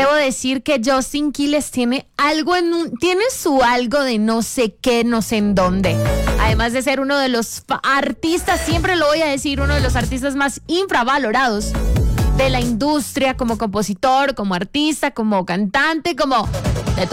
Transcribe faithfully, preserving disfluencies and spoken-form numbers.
debo decir que Justin Quiles tiene algo en un, tiene su algo de no sé qué, no sé en dónde. Además de ser uno de los fa- artistas, siempre lo voy a decir, uno de los artistas más infravalorados de la industria, como compositor, como artista, como cantante, como de todo.